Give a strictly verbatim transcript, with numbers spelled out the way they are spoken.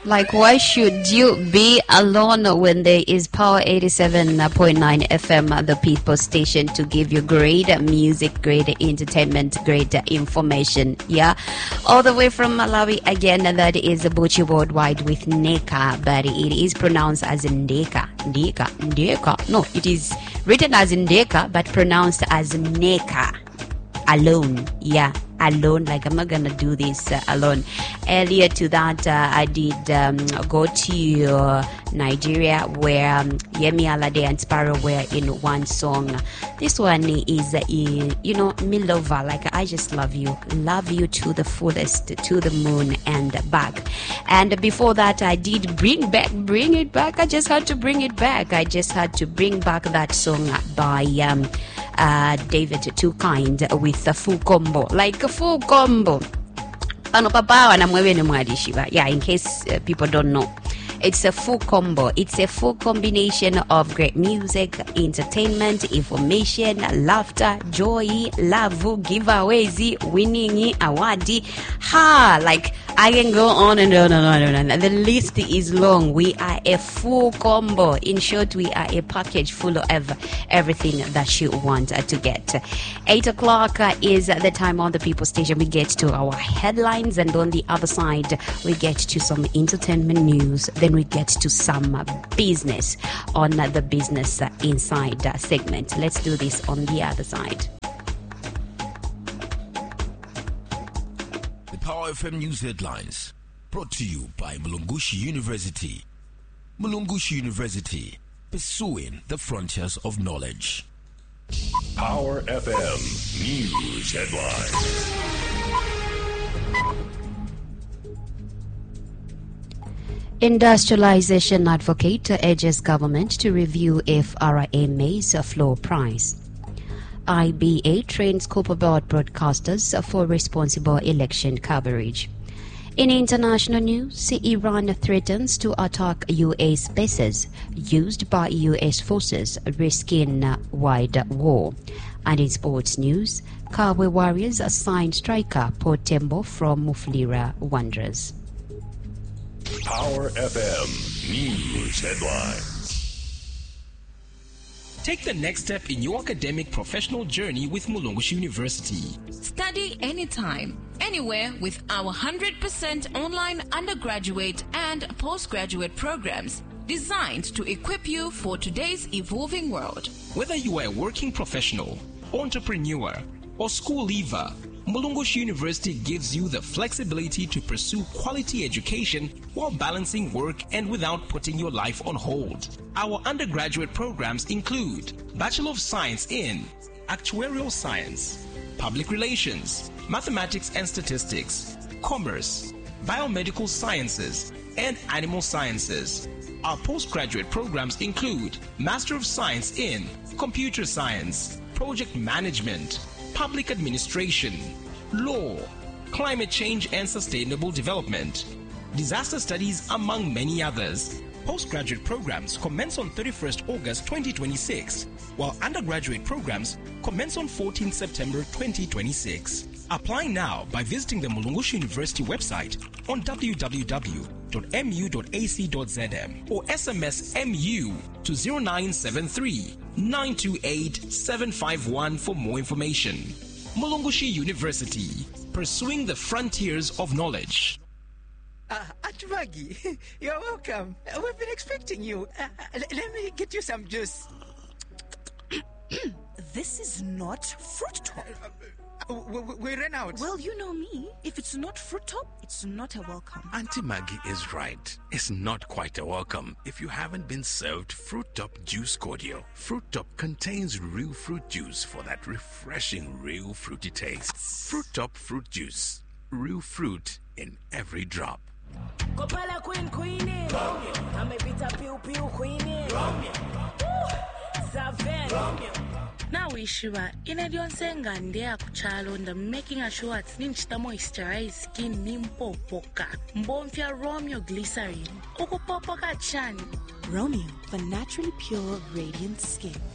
Like, why should you be alone when there is Power eighty-seven point nine F M, the people station, to give you great music, great entertainment, great information? Yeah, all the way from Malawi again. That is Buchi Worldwide with Neka, but it is pronounced as Ndeka, Ndeka, Ndeka. No, it is written as Ndeka, but pronounced as Neka. Alone, yeah, alone. Like, I'm not gonna do this uh, alone. Earlier to that, uh, I did um, go to uh, Nigeria, where um, Yemi Alade and Sparrow were in one song. This one is, uh, you know, me lover. Like, I just love you, love you to the fullest, to the moon and back. And before that, I did bring back, bring it back. I just had to bring it back. I just had to bring back that song by um, uh, David Too Kind with a full combo, like a full combo. Yeah, in case uh, people don't know. It's a full combo. It's a full combination of great music, entertainment, information, laughter, joy, love, giveaways, winning, award. Ha! Like, I can go on and on and on and on. The list is long. We are a full combo. In short, we are a package full of everything that you want to get. Eight o'clock is the time on the People Station. We get to our headlines, and on the other side, we get to some entertainment news. Then we get to some business on the Business Inside segment. Let's do this on the other side. The Power F M News Headlines, brought to you by Mulungushi University. Mulungushi University, pursuing the frontiers of knowledge. Power F M News Headlines. Industrialization advocate urges government to review F R A maize floor price. I B A trains Cooper Board broadcasters for responsible election coverage. In international news, Iran threatens to attack U S bases used by U S forces, risking wide war. And in sports news, Kabwe Warriors signed striker Portembo from Mufulira Wanderers. Power F M News Headlines. Take the next step in your academic professional journey with Mulungushi University. Study anytime, anywhere with our one hundred percent online undergraduate and postgraduate programs designed to equip you for today's evolving world. Whether you are a working professional, entrepreneur, or school leaver, Mulungushi University gives you the flexibility to pursue quality education while balancing work and without putting your life on hold. Our undergraduate programs include Bachelor of Science in Actuarial Science, Public Relations, Mathematics and Statistics, Commerce, Biomedical Sciences, and Animal Sciences. Our postgraduate programs include Master of Science in Computer Science, Project Management, Public Administration, Law, Climate Change and Sustainable Development, Disaster Studies, among many others. Postgraduate programs commence on thirty-first August twenty twenty-six, while undergraduate programs commence on fourteenth September twenty twenty-six. Apply now by visiting the Mulungushi University website on w w w dot m u dot a c dot z m or S M S M U to zero nine seven three, nine two eight, seven five one for more information. Mulungushi University, pursuing the frontiers of knowledge. Uh, Aunt Maggie, you're welcome. Uh, we've been expecting you. Uh, l- let me get you some juice. This is not Fruit Top. Uh, we, we, we ran out. Well, you know me. If it's not Fruit Top, it's not a welcome. Auntie Maggie is right. It's not quite a welcome if you haven't been served Fruit Top Juice Cordial. Fruit Top contains real fruit juice for that refreshing, real fruity taste. Fruit Top Fruit Juice. Real fruit in every drop. Kopala Queen Queenie. Amepita piu piu Queenie. Saven. Now Ishiva, inedionsenga ndea kuchalo nda making sure it's ninchita moisturize skin nimpopoka. Mbomfia Romeo glycerin. Ukupopoka chani. Romeo for naturally pure radiant skin.